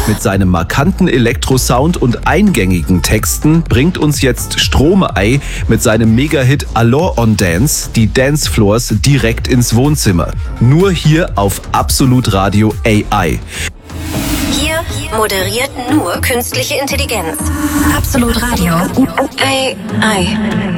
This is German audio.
Mit seinem markanten Elektrosound und eingängigen Texten bringt uns jetzt Stromae mit seinem Megahit Allure on Dance die Dancefloors direkt ins Wohnzimmer. Nur hier auf Absolut Radio AI. Hier moderiert nur künstliche Intelligenz. Absolut Radio AI.